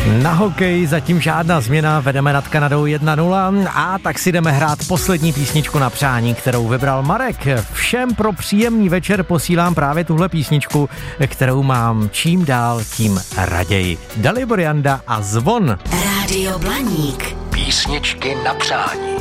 Na hokej zatím žádná změna, vedeme nad Kanadou 1-0 a tak si jdeme hrát poslední písničku na přání, kterou vybral Marek. Všem pro příjemný večer posílám právě tuhle písničku, kterou mám čím dál tím raději. Dalibor Janda a Zvon. Rádio Blaník. Písničky na přání.